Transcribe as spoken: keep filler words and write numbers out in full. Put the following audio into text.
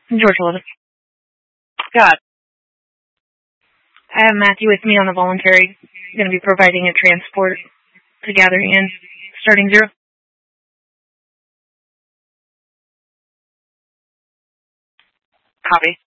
George eleven. Scott. I have Matthew with me on the voluntary. Going to be providing a transport to Gathering Inn. Starting zero. Copy.